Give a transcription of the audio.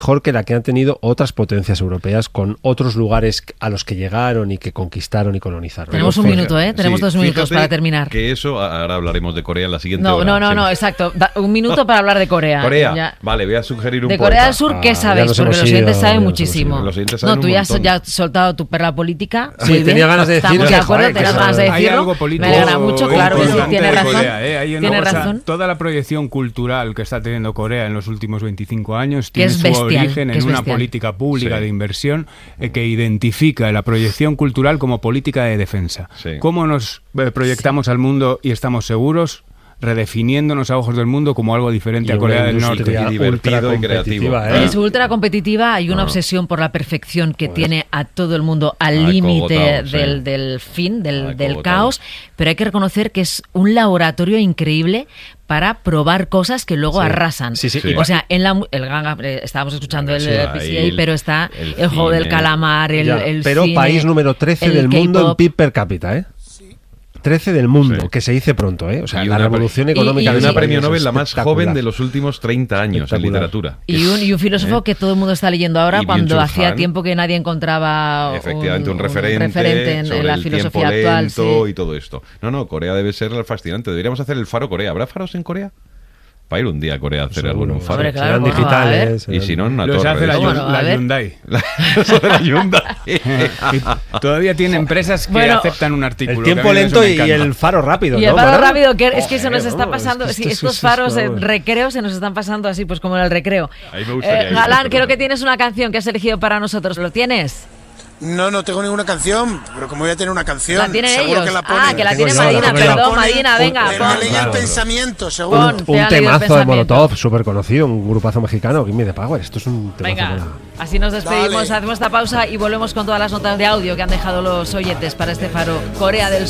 mejor que la que han tenido otras potencias europeas con otros lugares a los que llegaron y que conquistaron y colonizaron. Tenemos un minuto, tenemos 2 minutos para terminar. Que eso, ahora hablaremos de Corea en la siguiente hora. No, exacto. Un minuto para hablar de Corea. Corea, vale, voy a sugerir un poco. De Corea del Sur, ¿qué sabéis? Porque los oyentes saben muchísimo. Tú ya has soltado tu perla política. Sí, muy tenía ganas de decirlo. Estamos de acuerdo, tenías ganas de decirlo. Hay algo político. Me alegra mucho, claro que sí, tiene razón. Hay una cosa, toda la proyección cultural que está teniendo Corea en los últimos 25 años tiene su origen en una política pública de inversión que identifica la proyección cultural como política de defensa. Sí. ¿Cómo nos proyectamos al mundo y estamos seguros? Redefiniéndonos a ojos del mundo como algo diferente a Corea del Norte. Y divertido y creativo. Es ultra competitiva, hay una obsesión por la perfección que tiene a todo el mundo al límite del fin, del caos, pero hay que reconocer que es un laboratorio increíble para probar cosas que luego arrasan. Sí. O sea, en estábamos escuchando el PCA, pero está el juego del calamar, el pero cine, país número 13 del mundo en PIB per cápita, 13 del mundo, que se dice pronto, O sea, la revolución económica y de una ese premio país Nobel es la más joven de los últimos 30 años en literatura. Y un filósofo que todo el mundo está leyendo ahora cuando hacía tiempo que nadie encontraba un referente en la filosofía actual. Y todo esto. No, Corea debe ser fascinante. Deberíamos hacer el Faro Corea. ¿Habrá faros en Corea? Para ir un día a Corea a hacer algún faro. Hombre, claro, serán digitales. Y si no, en una los torre. Hace la Hyundai. La Hyundai. Todavía tiene empresas que aceptan un artículo. El tiempo lento y el faro rápido. Y el faro rápido, que es que se nos está pasando. Estos faros de recreo se nos están pasando así, pues como en el recreo. Galán, creo que tienes una canción que has elegido para nosotros. ¿Lo tienes? No tengo ninguna canción, pero como voy a tener una canción, ¿la tienen seguro ellos? Que la ponen. Que la tiene Madina, perdón, Madina, venga. Me leí el pensamiento, seguro. Un temazo de Molotov, súper conocido, un grupazo mexicano, Gimme the Power. Esto es un temazo. Venga, así nos despedimos, hacemos esta pausa y volvemos con todas las notas de audio que han dejado los oyentes para este faro Corea del Sur.